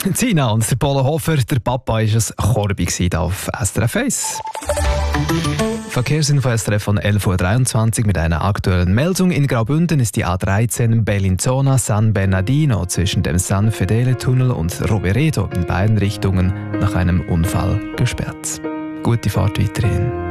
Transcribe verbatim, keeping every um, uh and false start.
Tina und der Polo Hofer, der Papa war ein Korbi hier auf S R F eins. Verkehrsinfo S R F von elf Uhr dreiundzwanzig mit einer aktuellen Meldung. In Graubünden ist die A dreizehn Bellinzona-San Bernardino zwischen dem San Fedele-Tunnel und Rovereto in beiden Richtungen nach einem Unfall gesperrt. Gute Fahrt weiterhin.